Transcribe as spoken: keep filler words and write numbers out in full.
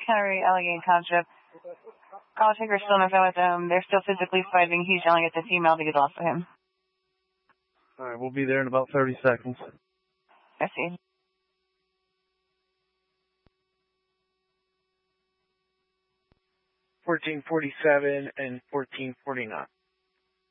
County, Allegheny Township. Call taker still on the phone with him. They're still physically fighting. He's yelling at the female to get off of him. All right, we'll be there in about thirty seconds. I see. fourteen forty-seven and fourteen forty-nine.